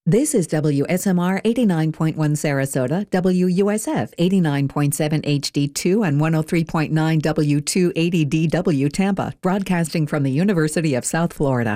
This is WSMR 89.1 Sarasota, WUSF 89.7 HD2 and 103.9 W280DW Tampa, broadcasting from the University of South Florida.